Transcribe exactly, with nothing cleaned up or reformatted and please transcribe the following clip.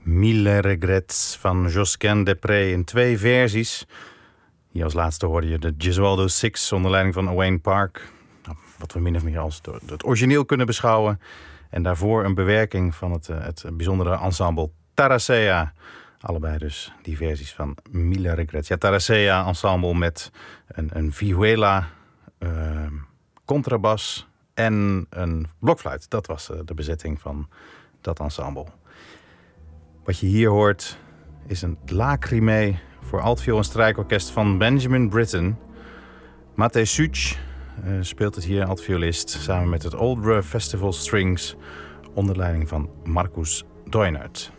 Mille Regrets van Josquin Desprez in twee versies. Hier als laatste hoorde je de Gesualdo Six onder leiding van Wayne Park. Nou, wat we min of meer als het origineel kunnen beschouwen. En daarvoor een bewerking van het, het bijzondere ensemble Taracea. Allebei dus die versies van Mille Regrets. Ja, Taracea ensemble met een, een vihuela, uh, contrabas en een blokfluit. Dat was uh, de bezetting van dat ensemble. Wat je hier hoort is een lacrime voor altviool en strijkorkest van Benjamin Britten. Mate Such uh, speelt het hier, altviolist, samen met het Oldborough Festival Strings onder leiding van Marcus Doinert.